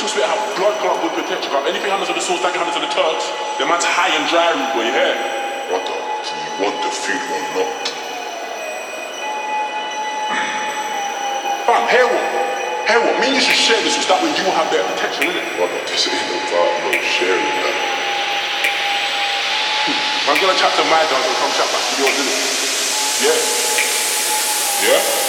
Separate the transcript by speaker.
Speaker 1: Russian spit have blood clot good protection. Anything happens to the sauce, that can happen to the Turks. The man's high and dry, boy, you hear?
Speaker 2: Brother, do you want the food or not?
Speaker 1: Fam, hear what? Hear what? Me and you should share this, so that way you will have better protection, innit?
Speaker 2: Brother, this ain't about no sharing that.
Speaker 1: I'm gonna chat to my dog and come chat back to yours, innit? Yeah. Yeah?